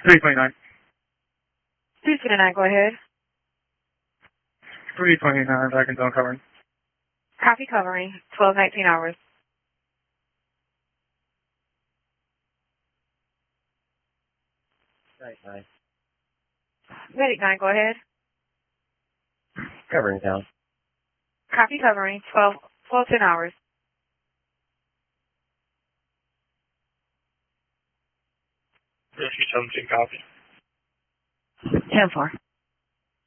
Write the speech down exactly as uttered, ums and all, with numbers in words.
three twenty-nine. three twenty-nine, go ahead. three twenty-nine, back in zone covering. Copy covering, twelve nineteen hours. Right, nine. Medic nine, go ahead. Covering down. Copy covering, twelve, twelve ten hours. Rescue seventeen, copy. ten four.